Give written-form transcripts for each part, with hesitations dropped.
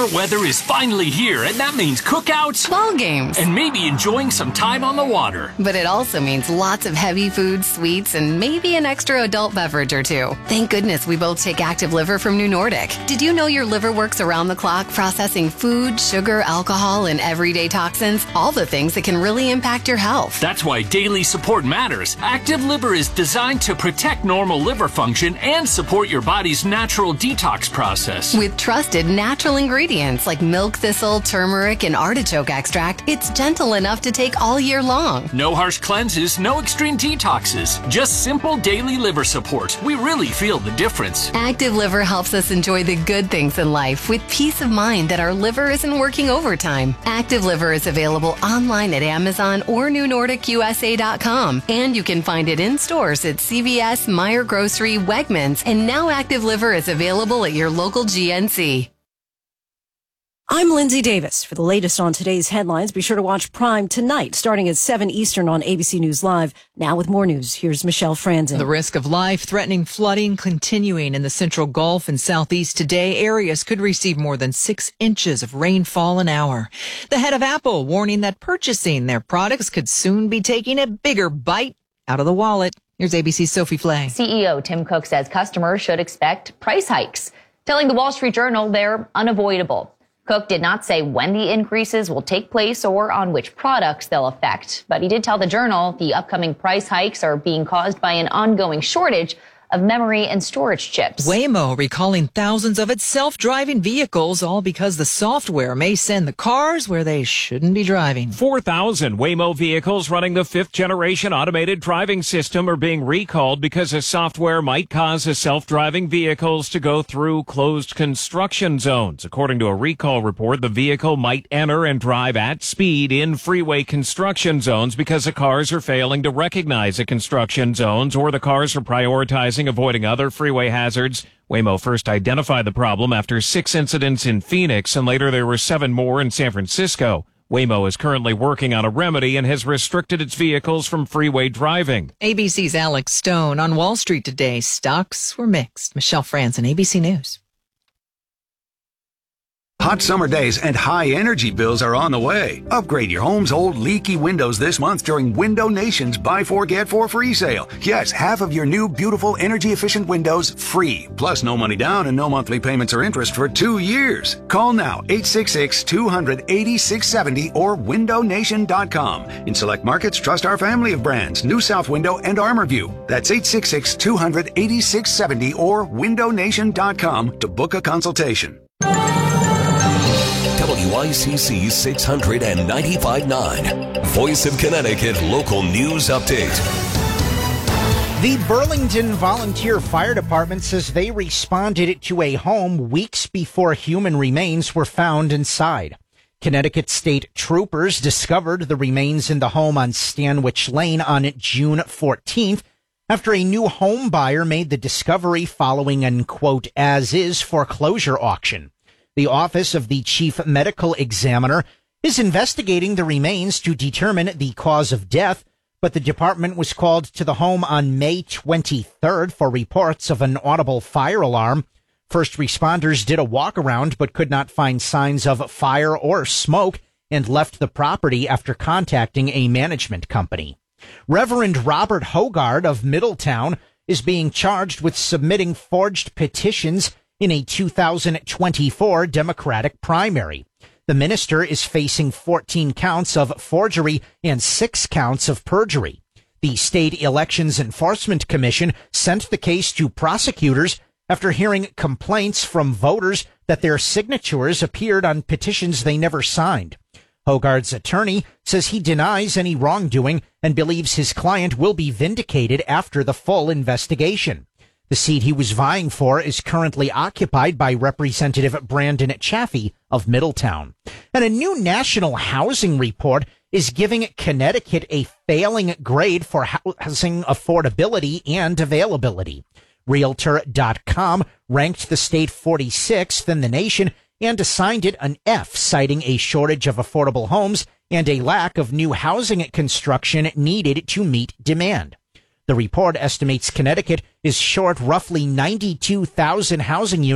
Summer weather is finally here, and that means cookouts, ball games, and maybe enjoying some time on the water. But it also means lots of heavy foods, sweets, and maybe an extra adult beverage or two. Thank goodness we both take Active Liver from New Nordic. Did you know your liver works around the clock processing food, sugar, alcohol, and everyday toxins? All the things that can really impact your health. That's why daily support matters. Active Liver is designed to protect normal liver function and support your body's natural detox process. With trusted natural ingredients like milk thistle, turmeric, and artichoke extract, it's gentle enough to take all year long. No harsh cleanses, no extreme detoxes, just simple daily liver support. We really feel the difference. Active Liver helps us enjoy the good things in life with peace of mind that our liver isn't working overtime. Active Liver is available online at Amazon or NewNordicUSA.com, and you can find it in stores at CVS, Meijer Grocery, Wegmans, and now Active Liver is available at your local GNC. I'm Lindsay Davis. For the latest on today's headlines, be sure to watch Prime tonight, starting at 7 Eastern on ABC News Live. Now with more news, here's Michelle Franzen. The risk of life-threatening flooding continuing in the Central Gulf and Southeast today. Areas could receive more than 6 inches of rainfall an hour. The head of Apple warning that purchasing their products could soon be taking a bigger bite out of the wallet. Here's ABC's Sophie Flay. CEO Tim Cook says customers should expect price hikes, telling the Wall Street Journal they're unavoidable. Cook did not say when the increases will take place or on which products they'll affect, but he did tell the Journal the upcoming price hikes are being caused by an ongoing shortage of memory and storage chips. Waymo recalling thousands of its self-driving vehicles, all because the software may send the cars where they shouldn't be driving. 4,000 Waymo vehicles running the 5th-generation automated driving system are being recalled because the software might cause the self-driving vehicles to go through closed construction zones. According to a recall report, the vehicle might enter and drive at speed in freeway construction zones because the cars are failing to recognize the construction zones, or the cars are prioritizing avoiding other freeway hazards. Waymo first identified the problem after 6 incidents in Phoenix, and later there were 7 more in San Francisco. Waymo is currently working on a remedy and has restricted its vehicles from freeway driving. ABC's Alex Stone. On Wall Street today, stocks were mixed. Michelle Franzen, ABC News. Hot summer days and high energy bills are on the way. Upgrade your home's old leaky windows this month during Window Nation's Buy 4 Get 4 free sale. Yes, half of your new beautiful energy efficient windows free. Plus no money down and no monthly payments or interest for 2 years. Call now 866-200-8670 or windownation.com. In select markets, trust our family of brands, New South Window and ArmorView. That's 866-200-8670 or windownation.com to book a consultation. WICC 695.9, Voice of Connecticut Local News Update. The Burlington Volunteer Fire Department says they responded to a home weeks before human remains were found inside. Connecticut State Troopers discovered the remains in the home on Stanwich Lane on June 14th after a new home buyer made the discovery following an, quote, as-is foreclosure auction. The Office of the Chief Medical Examiner is investigating the remains to determine the cause of death, but the department was called to the home on May 23rd for reports of an audible fire alarm. First responders did a walk-around but could not find signs of fire or smoke and left the property after contacting a management company. Reverend Robert Hogard of Middletown is being charged with submitting forged petitions in a 2024 Democratic primary. The minister is facing 14 counts of forgery and 6 counts of perjury. The State Elections Enforcement Commission sent the case to prosecutors after hearing complaints from voters that their signatures appeared on petitions they never signed. Hogard's attorney says he denies any wrongdoing and believes his client will be vindicated after the full investigation. The seat he was vying for is currently occupied by Representative Brandon Chaffee of Middletown. And a new national housing report is giving Connecticut a failing grade for housing affordability and availability. Realtor.com ranked the state 46th in the nation and assigned it an F, citing a shortage of affordable homes and a lack of new housing construction needed to meet demand. The report estimates Connecticut is short roughly 92,000 housing units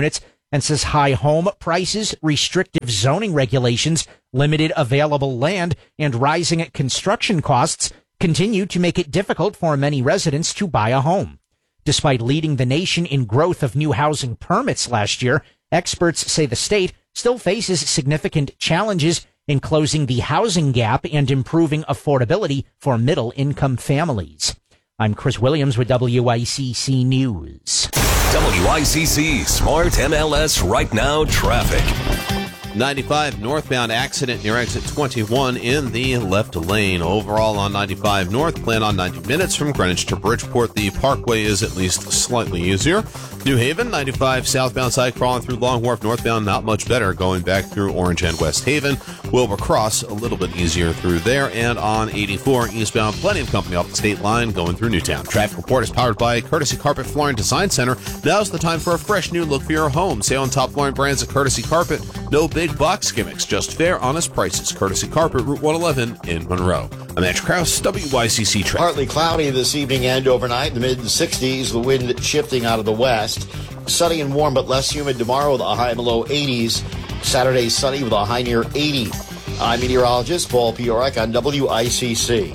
and says high home prices, restrictive zoning regulations, limited available land, and rising construction costs continue to make it difficult for many residents to buy a home. Despite leading the nation in growth of new housing permits last year, experts say the state still faces significant challenges in closing the housing gap and improving affordability for middle-income families. I'm Chris Williams with WICC News. WICC Smart MLS Right Now Traffic. 95 northbound accident near exit 21 in the left lane. Overall on 95 north, plan on 90 minutes from Greenwich to Bridgeport. The parkway is at least slightly easier. New Haven, 95 southbound side crawling through Long Wharf northbound, not much better going back through Orange and West Haven. Wilbur Cross, a little bit easier through there. And on 84 eastbound, plenty of company off the state line going through Newtown. Traffic report is powered by Courtesy Carpet Flooring Design Center. Now's the time for a fresh new look for your home. Sale on top flooring brands at Courtesy Carpet. No big box gimmicks, just fair, honest prices. Courtesy Carpet, Route 111 in Monroe. I'm Andrew Krause, WICC Traffic. Partly cloudy this evening and overnight, the mid-60s, the wind shifting out of the west. Sunny and warm, but less humid tomorrow with a high in the low 80s. Saturday, sunny with a high near 80. I'm meteorologist Paul Piorek on WICC.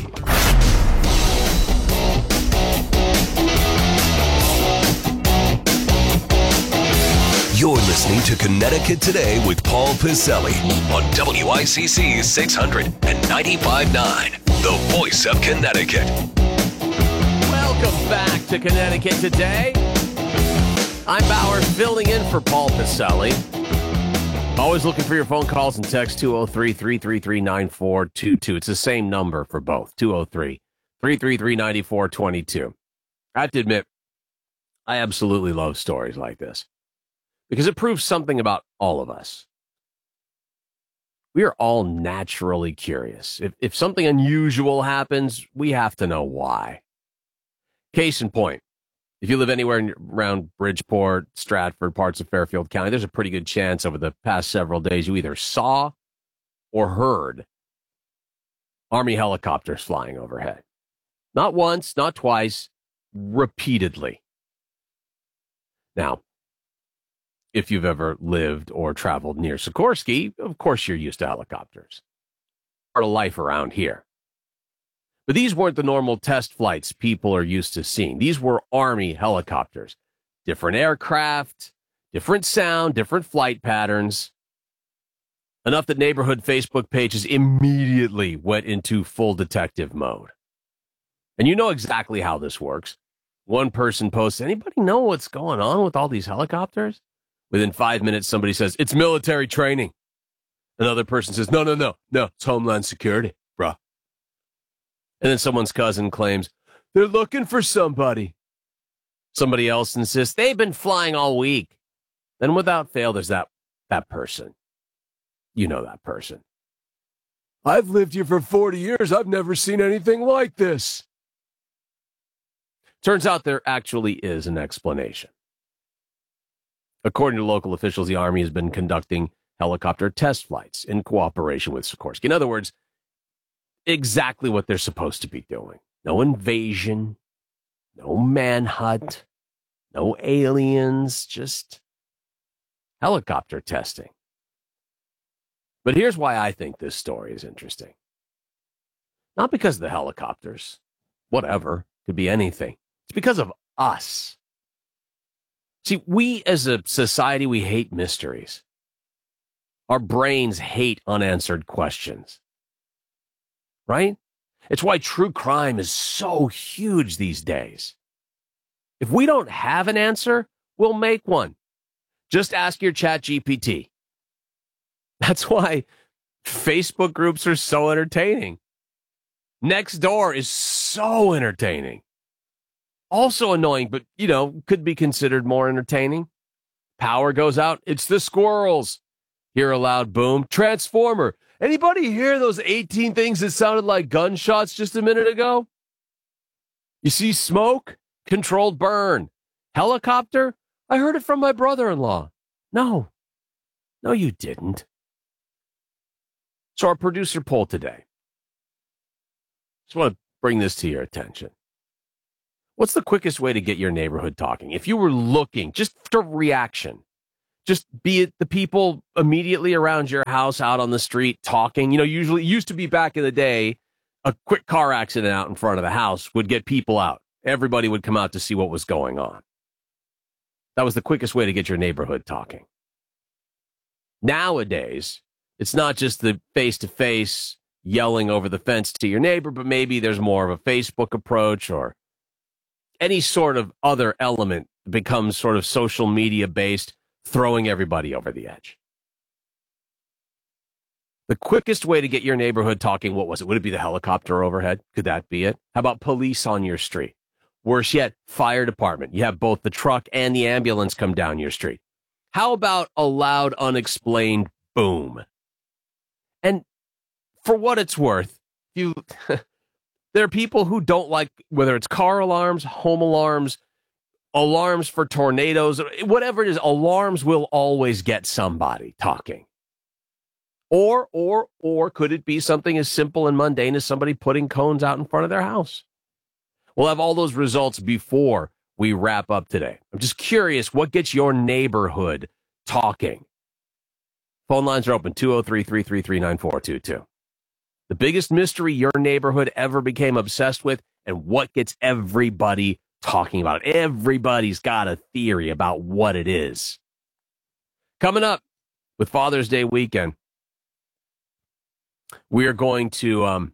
You're listening to Connecticut Today with Paul Piselli on WICC 695.9, the voice of Connecticut. Welcome back to Connecticut Today. I'm Bowers, filling in for Paul Piselli. Always looking for your phone calls and text 203-333-9422. It's the same number for both, 203-333-9422. I have to admit, I absolutely love stories like this because it proves something about all of us. We are all naturally curious. If something unusual happens, we have to know why. Case in point. If you live anywhere around Bridgeport, Stratford, parts of Fairfield County, there's a pretty good chance over the past several days you either saw or heard Army helicopters flying overhead. Not once, not twice, repeatedly. Now, if you've ever lived or traveled near Sikorsky, of course you're used to helicopters. Part of life around here. But these weren't the normal test flights people are used to seeing. These were Army helicopters. Different aircraft, different sound, different flight patterns. Enough that neighborhood Facebook pages immediately went into full detective mode. And you know exactly how this works. One person posts, anybody know what's going on with all these helicopters? Within 5 minutes, somebody says, it's military training. Another person says, no, it's Homeland Security, bruh. And then someone's cousin claims, they're looking for somebody. Somebody else insists, they've been flying all week. Then without fail, there's that person. You know that person. I've lived here for 40 years. I've never seen anything like this. Turns out there actually is an explanation. According to local officials, the Army has been conducting helicopter test flights in cooperation with Sikorsky. In other words, exactly what they're supposed to be doing. No invasion, no manhunt, no aliens, just helicopter testing. But here's why I think this story is interesting. Not because of the helicopters. Whatever. Could be anything. It's because of us. See, we as a society, we hate mysteries. Our brains hate unanswered questions. Right? It's why true crime is so huge these days. If we don't have an answer, we'll make one. Just ask your ChatGPT. That's why Facebook groups are so entertaining. Nextdoor is so entertaining. Also annoying, but, could be considered more entertaining. Power goes out. It's the squirrels. Hear a loud boom. Transformer. Anybody hear those 18 things that sounded like gunshots just a minute ago? You see smoke? Controlled burn. Helicopter? I heard it from my brother-in-law. No, you didn't. So our producer poll today. Just want to bring this to your attention. What's the quickest way to get your neighborhood talking? If you were looking, just for reaction, just be it the people immediately around your house out on the street talking. Usually it used to be back in the day, a quick car accident out in front of the house would get people out. Everybody would come out to see what was going on. That was the quickest way to get your neighborhood talking. Nowadays, it's not just the face-to-face yelling over the fence to your neighbor, but maybe there's more of a Facebook approach or any sort of other element that becomes sort of social media-based, throwing everybody over the edge. The quickest way to get your neighborhood talking, what was it? Would it be the helicopter overhead? Could that be it? How about police on your street? Worse yet, fire department. You have both the truck and the ambulance come down your street. How about a loud, unexplained boom? And for what it's worth, there are people who don't like, whether it's car alarms, home alarms, alarms for tornadoes, whatever it is, alarms will always get somebody talking. Or could it be something as simple and mundane as somebody putting cones out in front of their house? We'll have all those results before we wrap up today. I'm just curious, what gets your neighborhood talking? Phone lines are open, 203-333-9422. The biggest mystery your neighborhood ever became obsessed with, and what gets everybody talking about it. Everybody's got a theory about what it is. Coming up with Father's Day weekend, we're going to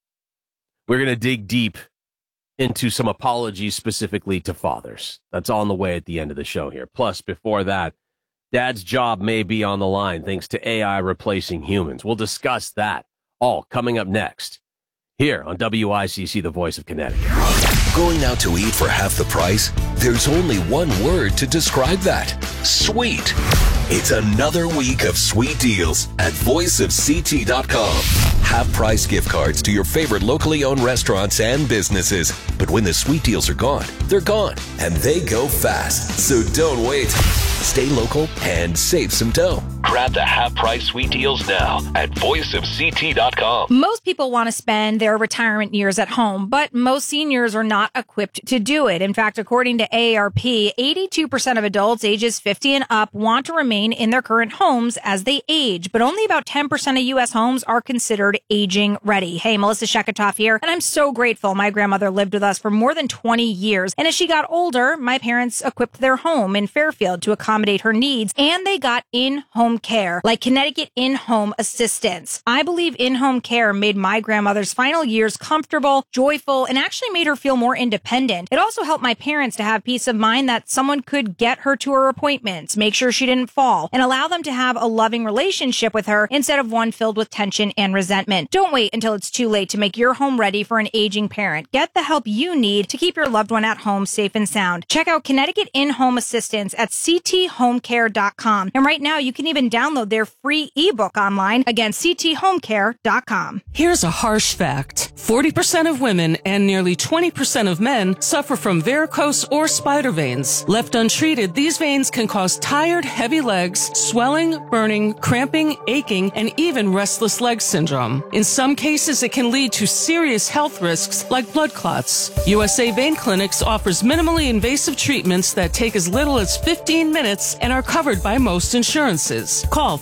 dig deep into some apologies specifically to fathers. That's on the way at the end of the show here. Plus, before that, Dad's job may be on the line thanks to AI replacing humans. We'll discuss that all coming up next here on WICC, the voice of Connecticut. Going out to eat for half the price? There's only one word to describe that. Sweet. It's another week of sweet deals at voiceofct.com. Half-price gift cards to your favorite locally owned restaurants and businesses. But when the sweet deals are gone, they're gone. And they go fast. So don't wait. Stay local and save some dough. Grab the half-price sweet deals now at voiceofct.com. Most people want to spend their retirement years at home, but most seniors are not equipped to do it. In fact, according to AARP, 82% of adults ages 50 and up want to remain in their current homes as they age, but only about 10% of U.S. homes are considered aging ready. Hey, Melissa Sheketoff here, and I'm so grateful. My grandmother lived with us for more than 20 years, and as she got older, my parents equipped their home in Fairfield to accommodate her needs, and they got in-home care, like Connecticut In-Home Assistance. I believe in-home care made my grandmother's final years comfortable, joyful, and actually made her feel more independent. It also helped my parents to have peace of mind that someone could get her to her appointments, make sure she didn't fall, and allow them to have a loving relationship with her instead of one filled with tension and resentment. Don't wait until it's too late to make your home ready for an aging parent. Get the help you need to keep your loved one at home safe and sound. Check out Connecticut In-Home Assistance at cthomecare.com. And right now, you can even download their free ebook online. Again, cthomecare.com. Here's a harsh fact. 40% of women and nearly 20% of men suffer from varicose or spider veins. Left untreated, these veins can cause tired, heavy legs, swelling, burning, cramping, aching, and even restless leg syndrome. In some cases, it can lead to serious health risks like blood clots. USA Vein Clinics offers minimally invasive treatments that take as little as 15 minutes and are covered by most insurances. Call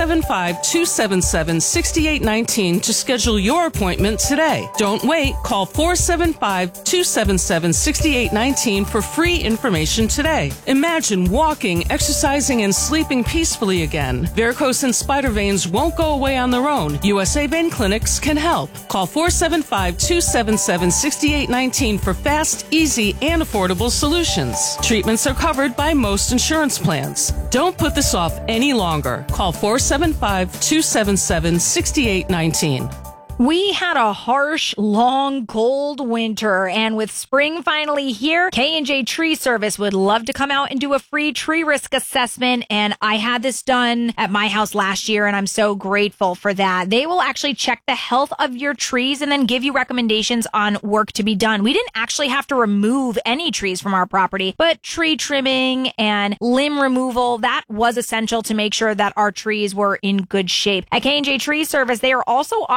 475-277-6819 to schedule your appointment today. Don't wait. Call 475-277-6819 for free information today. Imagine walking, exercising, and sleeping peacefully again. Varicose and spider veins won't go away on their own. USA Vein Clinics can help. Call 475-277-6819 for fast, easy, and affordable solutions. Treatments are covered by most insurance plans. Don't put this off any longer. Call 475-277-6819. We had a harsh, long, cold winter, and with spring finally here, K&J Tree Service would love to come out and do a free tree risk assessment, and I had this done at my house last year, and I'm so grateful for that. They will actually check the health of your trees and then give you recommendations on work to be done. We didn't actually have to remove any trees from our property, but tree trimming and limb removal, that was essential to make sure that our trees were in good shape. At K&J Tree Service, they are also offering special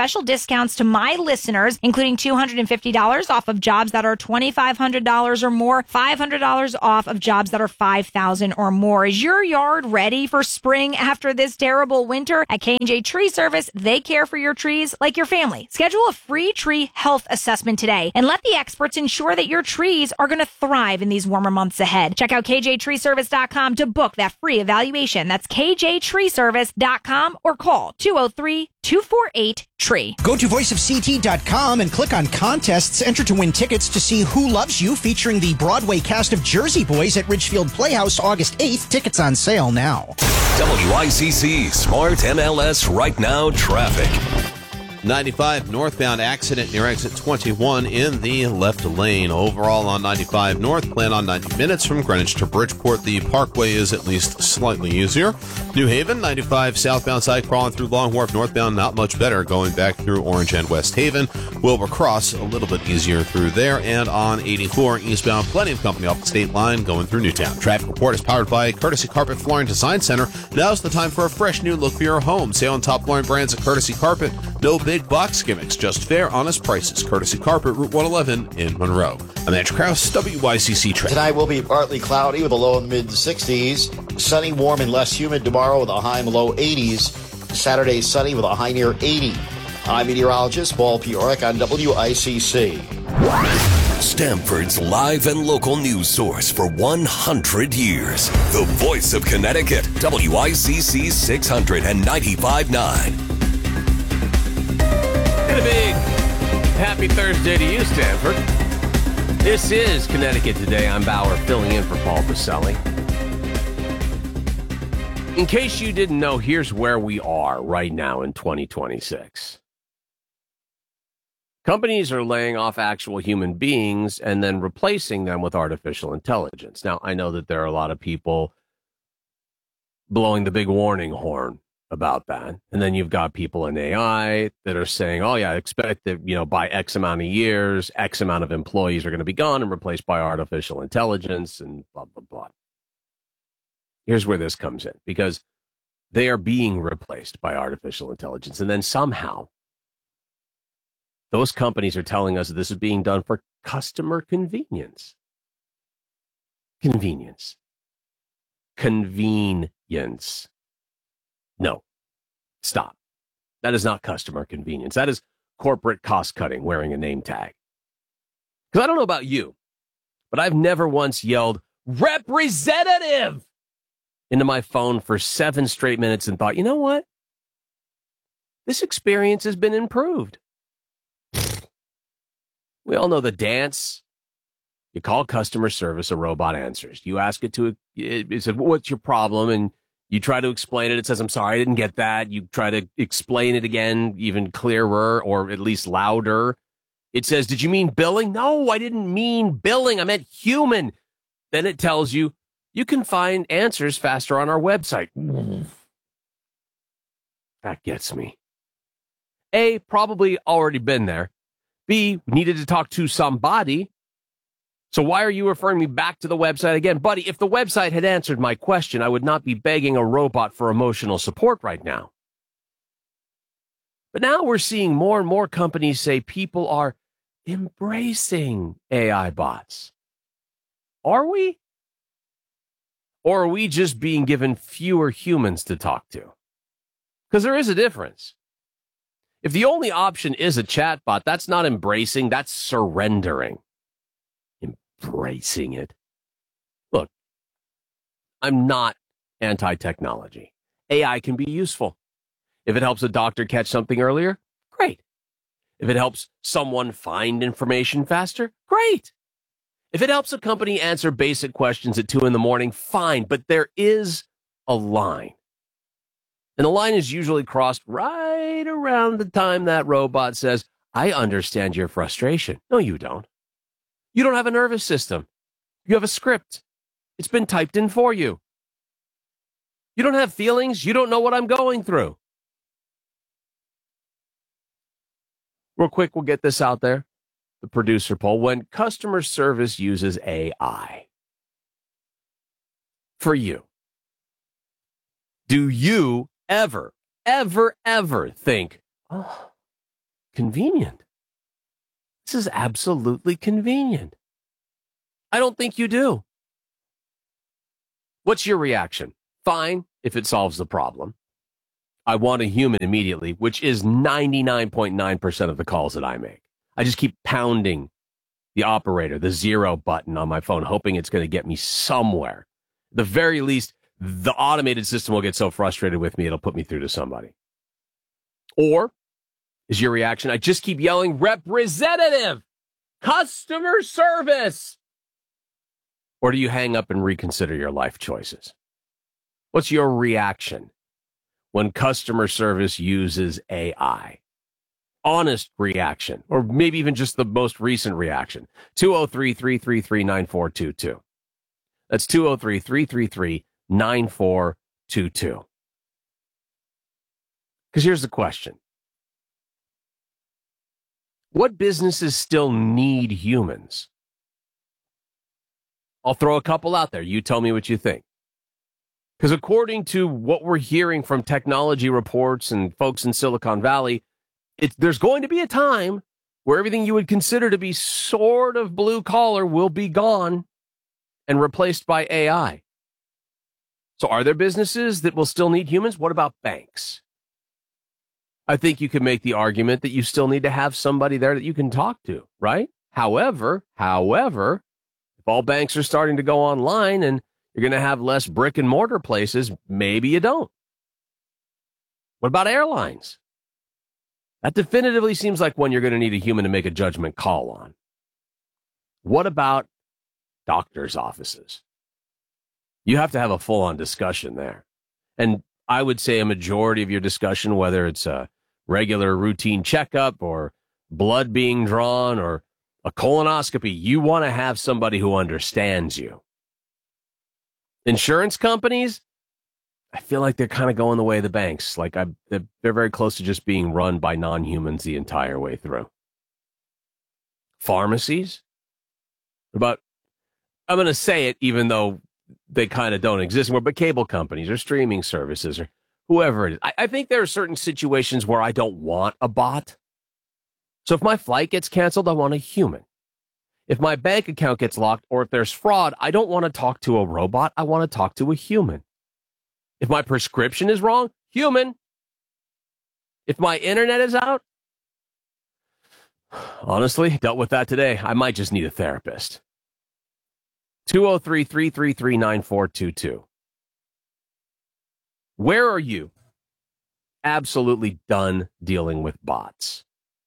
special discounts to my listeners, including $250 off of jobs that are $2,500 or more, $500 off of jobs that are $5,000 or more. Is your yard ready for spring after this terrible winter? At K&J Tree Service, they care for your trees like your family. Schedule a free tree health assessment today and let the experts ensure that your trees are going to thrive in these warmer months ahead. Check out kjtreeservice.com to book that free evaluation. That's kjtreeservice.com or call 203-248-TREE. Go to voiceofct.com and click on contests. Enter to win tickets to see Who Loves You, featuring the Broadway cast of Jersey Boys at Ridgefield Playhouse August 8th. Tickets on sale now. WICC Smart MLS Right Now traffic. 95 northbound accident near exit 21 in the left lane. Overall on 95 north, plan on 90 minutes from Greenwich to Bridgeport. The parkway is at least slightly easier. New Haven, 95 southbound side crawling through Long Wharf northbound, not much better going back through Orange and West Haven. Wilbur Cross, a little bit easier through there. And on 84 eastbound, plenty of company off the state line going through Newtown. Traffic report is powered by Courtesy Carpet Flooring Design Center. Now's the time for a fresh new look for your home. Sale on top flooring brands at Courtesy Carpet. No big box gimmicks, just fair, honest prices. Courtesy Carpet, Route 111 in Monroe. I'm Andrew Krause, WICC Traffic. Tonight will be partly cloudy with a low in the mid-60s. Sunny, warm, and less humid tomorrow with a high in the low 80s. Saturday, sunny with a high near 80. I'm meteorologist Paul Piorek on WICC. Stamford's live and local news source for 100 years. The voice of Connecticut, WICC 695.9. And a big happy Thursday to you, Stanford. This is Connecticut Today. I'm Bauer, filling in for Paul Baselli. In case you didn't know, here's where we are right now in 2026. Companies are laying off actual human beings and then replacing them with artificial intelligence. Now, I know that there are a lot of people blowing the big warning horn about that. And then you've got people in AI that are saying, oh yeah, expect that, by X amount of years, X amount of employees are going to be gone and replaced by artificial intelligence and blah, blah, blah. Here's where this comes in, because they are being replaced by artificial intelligence. And then somehow those companies are telling us that this is being done for customer convenience. Convenience. No, stop. That is not customer convenience. That is corporate cost cutting, wearing a name tag. Because I don't know about you, but I've never once yelled, "Representative!" into my phone for 7 straight minutes and thought, you know what? This experience has been improved. We all know the dance. You call customer service, a robot answers. You ask it says, what's your problem? And you try to explain it. It says, I'm sorry, I didn't get that. You try to explain it again, even clearer or at least louder. It says, did you mean billing? No, I didn't mean billing. I meant human. Then it tells you, you can find answers faster on our website. That gets me. A, probably already been there. B, needed to talk to somebody. So why are you referring me back to the website again? Buddy, if the website had answered my question, I would not be begging a robot for emotional support right now. But now we're seeing more and more companies say people are embracing AI bots. Are we? Or are we just being given fewer humans to talk to? Because there is a difference. If the only option is a chatbot, that's not embracing, that's surrendering. Embracing it. Look, I'm not anti-technology. AI can be useful. If it helps a doctor catch something earlier, great. If it helps someone find information faster, great. If it helps a company answer basic questions at 2 a.m, fine. But there is a line. And the line is usually crossed right around the time that robot says, I understand your frustration. No, you don't. You don't have a nervous system. You have a script. It's been typed in for you. You don't have feelings. You don't know what I'm going through. Real quick, we'll get this out there. The producer poll. When customer service uses AI for you, do you ever think, oh, convenient. This is absolutely convenient. I don't think you do. What's your reaction? Fine, if it solves the problem. I want a human immediately, which is 99.9% of the calls that I make. I just keep pounding the operator, the 0 button on my phone, hoping it's going to get me somewhere. At the very least, the automated system will get so frustrated with me, it'll put me through to somebody. Or is your reaction, I just keep yelling, representative, customer service? Or do you hang up and reconsider your life choices? What's your reaction when customer service uses AI? Honest reaction, or maybe even just the most recent reaction. 203-333-9422. That's 203-333-9422. Because here's the question. What businesses still need humans? I'll throw a couple out there. You tell me what you think. Because according to what we're hearing from technology reports and folks in Silicon Valley, there's going to be a time where everything you would consider to be sort of blue collar will be gone and replaced by AI. So are there businesses that will still need humans? What about banks? I think you could make the argument that you still need to have somebody there that you can talk to, right? However, if all banks are starting to go online and you're going to have less brick and mortar places, maybe you don't. What about airlines? That definitively seems like one you're going to need a human to make a judgment call on. What about doctors' offices? You have to have a full-on discussion there. And I would say a majority of your discussion, whether it's a regular routine checkup or blood being drawn or a colonoscopy, you want to have somebody who understands you. Insurance companies, I feel like they're kind of going the way of the banks. Like they're very close to just being run by non-humans the entire way through. Pharmacies? I'm going to say it even though they kind of don't exist anymore, but cable companies or streaming services or whoever it is. I think there are certain situations where I don't want a bot. So if my flight gets canceled, I want a human. If my bank account gets locked or if there's fraud, I don't want to talk to a robot. I want to talk to a human. If my prescription is wrong, human. If my internet is out, honestly, dealt with that today. I might just need a therapist. 203-333-9422. Where are you? Absolutely done dealing with bots.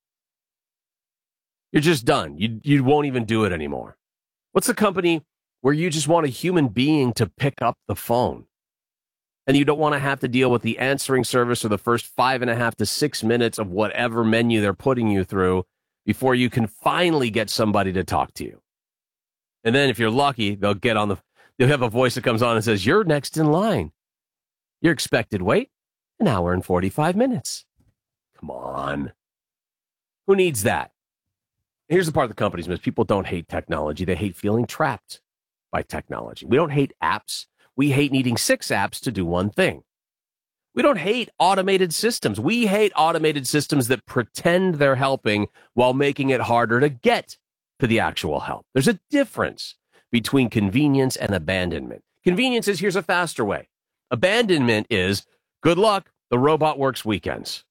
You're just done. You won't even do it anymore. What's the company where you just want a human being to pick up the phone? And you don't want to have to deal with the answering service or the first 5.5 to 6 minutes of whatever menu they're putting you through before you can finally get somebody to talk to you. And then if you're lucky, they'll have a voice that comes on and says, you're next in line. Your expected wait, 1 hour and 45 minutes. Come on. Who needs that? Here's the part the companies miss. People don't hate technology. They hate feeling trapped by technology. We don't hate apps. We hate needing 6 apps to do one thing. We don't hate automated systems. We hate automated systems that pretend they're helping while making it harder to get to the actual help. There's a difference between convenience and abandonment. Convenience is here's a faster way. Abandonment is good luck. The robot works weekends.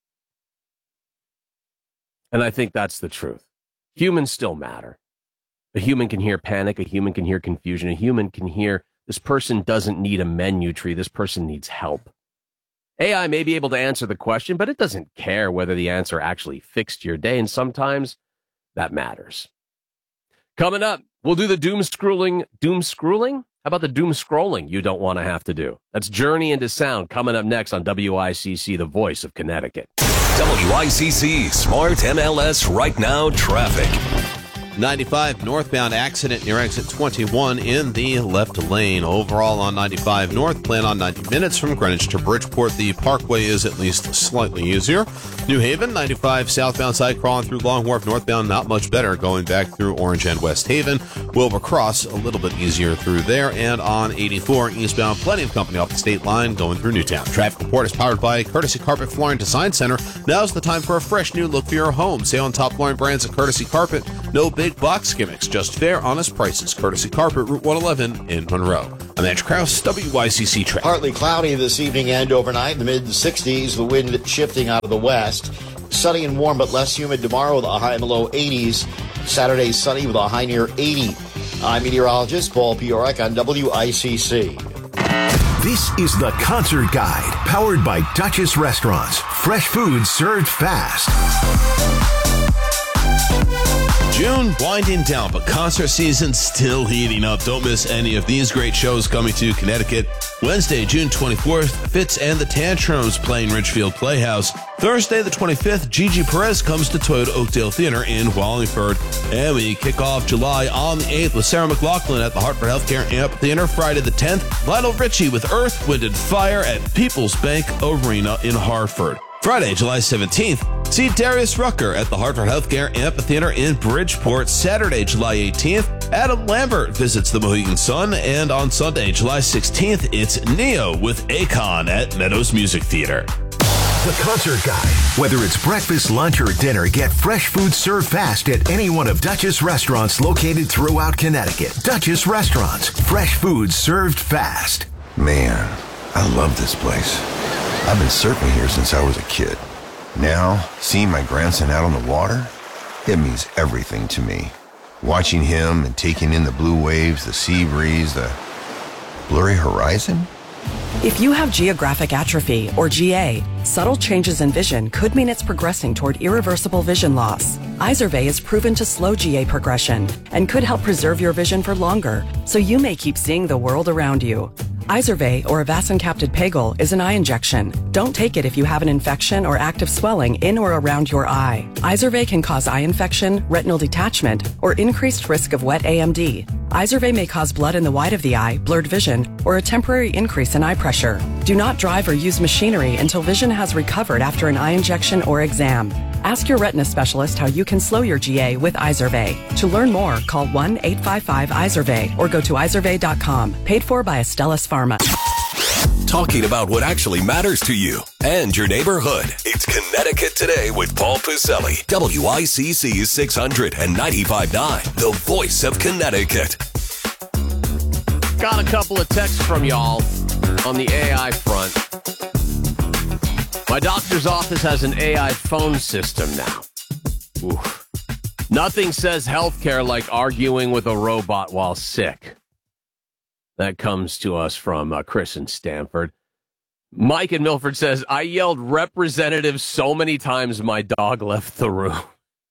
And I think that's the truth. Humans still matter. A human can hear panic. A human can hear confusion. A human can hear this person doesn't need a menu tree. This person needs help. AI may be able to answer the question, but it doesn't care whether the answer actually fixed your day. And sometimes that matters. Coming up, we'll do the doom scrolling. How about the doom scrolling you don't want to have to do? That's Journey into Sound coming up next on WICC, the voice of Connecticut. WICC Smart MLS Right Now Traffic. 95 northbound accident near exit 21 in the left lane. Overall on 95 north, plan on 90 minutes from Greenwich to Bridgeport. The parkway is at least slightly easier. New Haven, 95 southbound side crawling through Long Wharf northbound, not much better going back through Orange and West Haven. Wilbur Cross, a little bit easier through there. And on 84 eastbound, plenty of company off the state line going through Newtown. Traffic report is powered by Courtesy Carpet Flooring Design Center. Now's the time for a fresh new look for your home. Sale on top flooring brands at Courtesy Carpet. No big box gimmicks, just fair, honest prices. Courtesy Carpet, Route 111 in Monroe. I'm Andrew Krause, WYCC Traffic. Partly cloudy this evening and overnight in the mid-60s. The wind shifting out of the west. Sunny and warm, but less humid tomorrow with a high in the low 80s. Saturday, sunny with a high near 80. I'm meteorologist Paul Piorek on WICC. This is the Concert Guide, powered by Duchess Restaurants. Fresh food served fast. June winding down, but concert season still heating up. Don't miss any of these great shows coming to Connecticut. Wednesday, June 24th, Fitz and the Tantrums playing Ridgefield Playhouse. Thursday, the 25th, Gigi Perez comes to Toyota Oakdale Theater in Wallingford. And we kick off July on the 8th with Sarah McLachlan at the Hartford Healthcare Amphitheater. Friday the 10th, Lionel Richie with Earth, Wind & Fire at People's Bank Arena in Hartford. Friday, July 17th, see Darius Rucker at the Hartford Healthcare Amphitheater in Bridgeport. Saturday, July 18th, Adam Lambert visits the Mohegan Sun. And on Sunday, July 16th, it's Neo with Akon at Meadows Music Theater. The Concert Guide. Whether it's breakfast, lunch, or dinner, get fresh food served fast at any one of Duchess restaurants located throughout Connecticut. Duchess Restaurants. Fresh food served fast. Man, I love this place. I've been surfing here since I was a kid. Now, seeing my grandson out on the water, it means everything to me. Watching him and taking in the blue waves, the sea breeze, the blurry horizon. If you have geographic atrophy, or GA, subtle changes in vision could mean it's progressing toward irreversible vision loss. Izervay is proven to slow GA progression and could help preserve your vision for longer, so you may keep seeing the world around you. Izervay, or avacincaptad pegol, is an eye injection. Don't take it if you have an infection or active swelling in or around your eye. Izervay can cause eye infection, retinal detachment, or increased risk of wet AMD. Izervay may cause blood in the white of the eye, blurred vision, or a temporary increase in eye pressure. Do not drive or use machinery until vision has recovered after an eye injection or exam. Ask your retina specialist how you can slow your GA with Izervay. To learn more, call 1-855-IZERVAY or go to izervay.com. Paid for by Astellas Pharma. Talking about what actually matters to you and your neighborhood. It's Connecticut Today with Paul Puselli. WICC 695.9, the voice of Connecticut. Got a couple of texts from y'all on the AI front. My doctor's office has an AI phone system now. Oof. Nothing says healthcare like arguing with a robot while sick. That comes to us from Chris in Stamford. Mike in Milford says, I yelled representative so many times my dog left the room.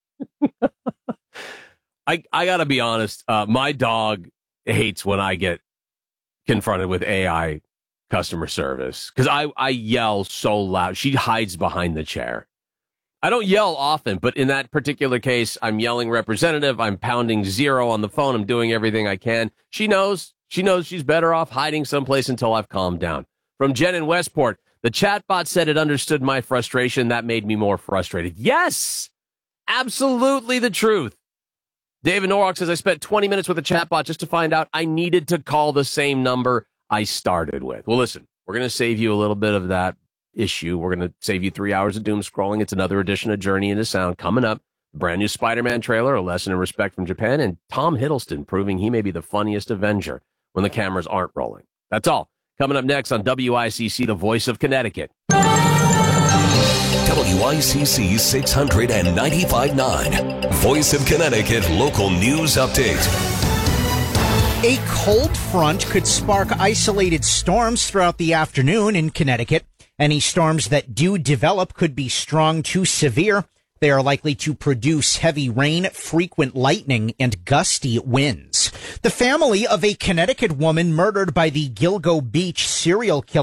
I got to be honest. My dog hates when I get confronted with AI customer service because I yell so loud. She hides behind the chair. I don't yell often, but in that particular case, I'm yelling representative. I'm pounding 0 on the phone. I'm doing everything I can. She knows she's better off hiding someplace until I've calmed down. From Jen in Westport, the chatbot said it understood my frustration. That made me more frustrated. Yes, absolutely the truth. David Norwalk says, I spent 20 minutes with a chatbot just to find out I needed to call the same number I started with. Well, listen, we're going to save you a little bit of that issue. We're going to save you 3 hours of doom scrolling. It's another edition of Journey into Sound coming up. Brand new Spider-Man trailer, a lesson in respect from Japan, and Tom Hiddleston proving he may be the funniest Avenger when the cameras aren't rolling. That's all. Coming up next on WICC, the voice of Connecticut. WICC 695.9, Voice of Connecticut local news update. A cold front could spark isolated storms throughout the afternoon in Connecticut. Any storms that do develop could be strong to severe. They are likely to produce heavy rain, frequent lightning, and gusty winds. The family of a Connecticut woman murdered by the Gilgo Beach serial killer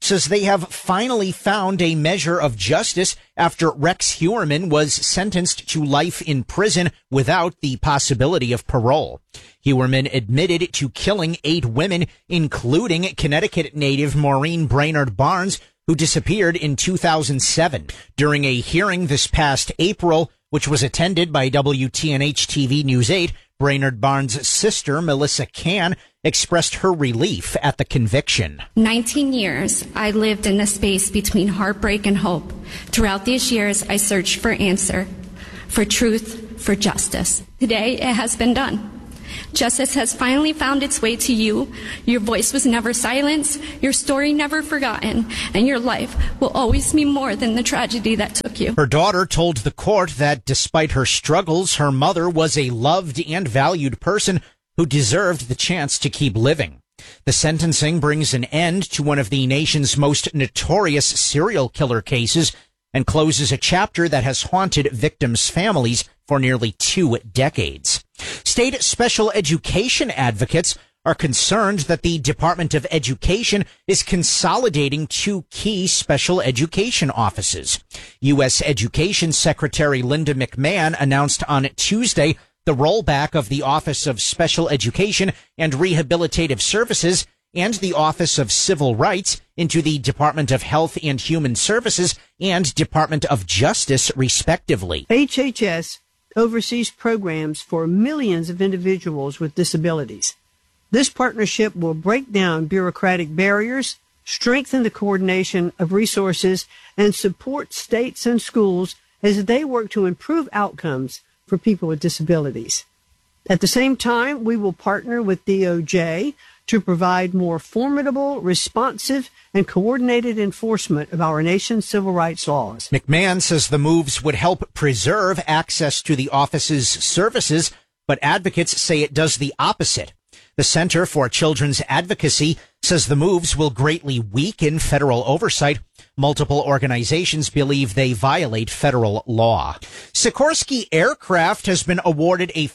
says they have finally found a measure of justice after Rex Heuermann was sentenced to life in prison without the possibility of parole. Heuermann admitted to killing 8 women, including Connecticut native Maureen Brainerd Barnes, who disappeared in 2007. During a hearing this past April, which was attended by WTNH-TV News 8, Brainerd Barnes' sister, Melissa Kahn, expressed her relief at the conviction. 19 years, I lived in a space between heartbreak and hope. Throughout these years, I searched for answer, for truth, for justice. Today, it has been done. Justice has finally found its way to you. Your voice was never silenced, your story never forgotten, and your life will always mean more than the tragedy that took you. Her daughter told the court that despite her struggles, her mother was a loved and valued person who deserved the chance to keep living. The sentencing brings an end to one of the nation's most notorious serial killer cases and closes a chapter that has haunted victims' families for nearly 2 decades. State special education advocates are concerned that the Department of Education is consolidating 2 key special education offices. U.S. Education Secretary Linda McMahon announced on Tuesday the rollback of the Office of Special Education and Rehabilitative Services and the Office of Civil Rights into the Department of Health and Human Services and Department of Justice, respectively. HHS oversees programs for millions of individuals with disabilities. This partnership will break down bureaucratic barriers, strengthen the coordination of resources, and support states and schools as they work to improve outcomes for people with disabilities. At the same time, we will partner with DOJ to provide more formidable, responsive, and coordinated enforcement of our nation's civil rights laws. McMahon says the moves would help preserve access to the office's services, but advocates say it does the opposite. The Center for Children's Advocacy says the moves will greatly weaken federal oversight. Multiple organizations believe they violate federal law. Sikorsky Aircraft has been awarded a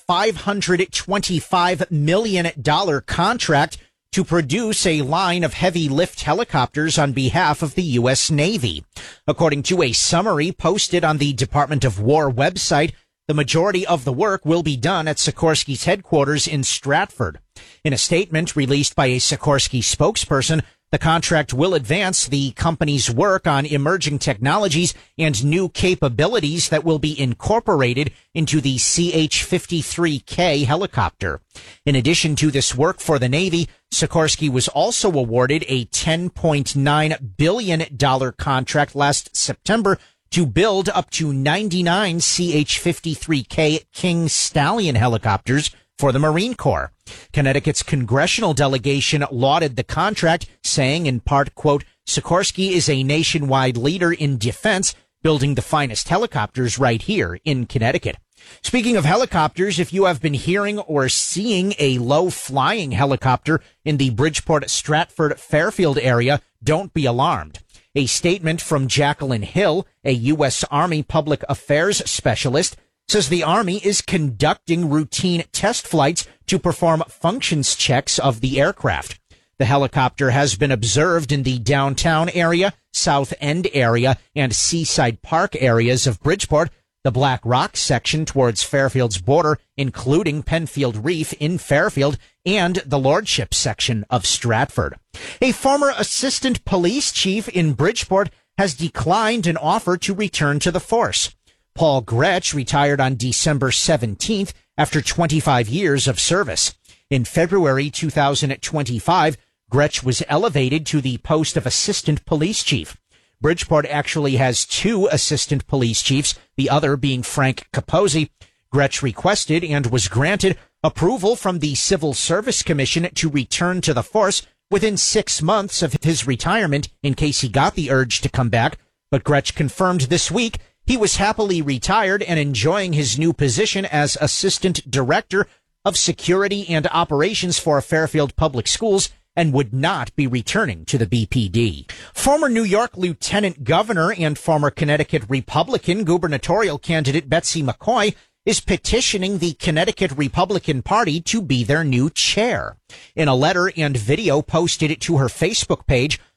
$525 million contract to produce a line of heavy lift helicopters on behalf of the U.S. Navy. According to a summary posted on the Department of War website, the majority of the work will be done at Sikorsky's headquarters in Stratford. In a statement released by a Sikorsky spokesperson, the contract will advance the company's work on emerging technologies and new capabilities that will be incorporated into the CH-53K helicopter. In addition to this work for the Navy, Sikorsky was also awarded a $10.9 billion contract last September to build up to 99 CH-53K King Stallion helicopters for the Marine Corps. Connecticut's congressional delegation lauded the contract, saying in part, quote, Sikorsky is a nationwide leader in defense, building the finest helicopters right here in Connecticut. Speaking of helicopters, if you have been hearing or seeing a low-flying helicopter in the Bridgeport, Stratford, Fairfield area, don't be alarmed. A statement from Jacqueline Hill, a U.S. Army public affairs specialist, says the Army is conducting routine test flights to perform functions checks of the aircraft. The helicopter has been observed in the downtown area, South End area, and Seaside Park areas of Bridgeport, the Black Rock section towards Fairfield's border, including Penfield Reef in Fairfield, and the Lordship section of Stratford. A former assistant police chief in Bridgeport has declined an offer to return to the force. Paul Gretsch retired on December 17th after 25 years of service. In February 2025, Gretsch was elevated to the post of assistant police chief. Bridgeport actually has 2 assistant police chiefs, the other being Frank Capozzi. Gretsch requested and was granted approval from the Civil Service Commission to return to the force within 6 months of his retirement in case he got the urge to come back. But Gretsch confirmed this week he was happily retired and enjoying his new position as Assistant Director of Security and Operations for Fairfield Public Schools and would not be returning to the BPD. Former New York Lieutenant Governor and former Connecticut Republican gubernatorial candidate Betsy McCoy is petitioning the Connecticut Republican Party to be their new chair. In a letter and video posted to her Facebook page,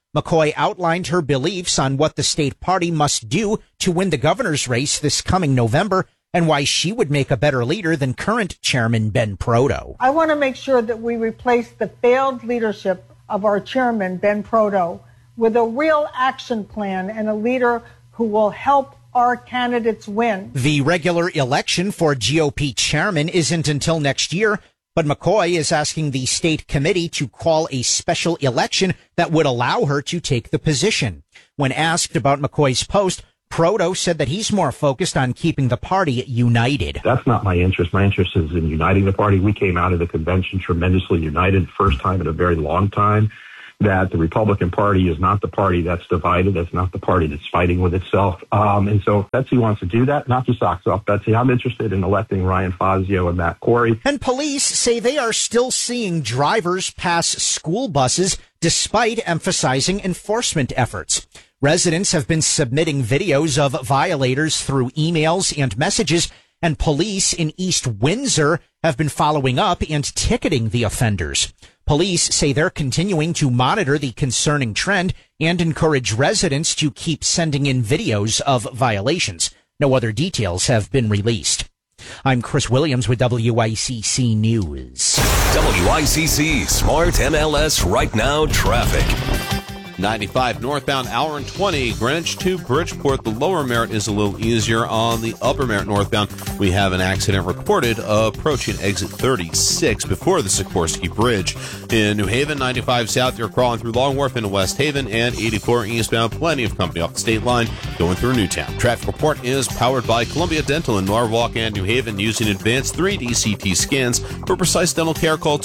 McCoy outlined her beliefs on what the state party must do to win the governor's race this coming November and why she would make a better leader than current chairman Ben Proto. I want to make sure that we replace the failed leadership of our chairman, Ben Proto, with a real action plan and a leader who will help our candidates win. The regular election for GOP chairman isn't until next year, but McCoy is asking the state committee to call a special election that would allow her to take the position. When asked about McCoy's post, Proto said that he's more focused on keeping the party united. That's not my interest. My interest is in uniting the party. We came out of the convention tremendously united, first time in a very long time, that the Republican Party is not the party that's divided. That's not the party that's fighting with itself. And so Betsy wants to do that. Knock your socks off, Betsy. I'm interested in electing Ryan Fazio and Matt Corey. And police say they are still seeing drivers pass school buses despite emphasizing enforcement efforts. Residents have been submitting videos of violators through emails and messages, and police in East Windsor have been following up and ticketing the offenders. Police say they're continuing to monitor the concerning trend and encourage residents to keep sending in videos of violations. No other details have been released. I'm Chris Williams with WICC News. WICC Smart MLS Right Now Traffic. 95 northbound, hour and 20, Greenwich to Bridgeport. The lower Merritt is a little easier. On the upper Merritt northbound, we have an accident reported approaching exit 36 before the Sikorsky Bridge. In New Haven, 95 south, you're crawling through Long Wharf into West Haven, and 84 eastbound, plenty of company off the state line going through Newtown. Traffic report is powered by Columbia Dental in Norwalk and New Haven, using advanced 3D CT scans. For precise dental care, call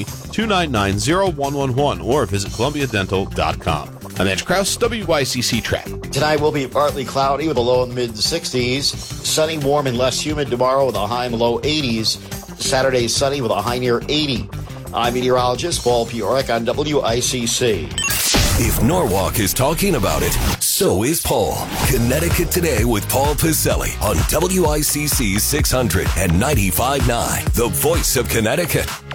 203-299-0111 or visit columbiadental.com. I'm Edge Krause, WICC Traffic. Tonight will be partly cloudy with a low in the mid-60s. Sunny, warm, and less humid tomorrow with a high in the low 80s. Saturday, sunny with a high near 80. I'm meteorologist Paul Piorek on WICC. If Norwalk is talking about it, so is Paul. Connecticut Today with Paul Piselli on WICC 600 and 95.9, the voice of Connecticut.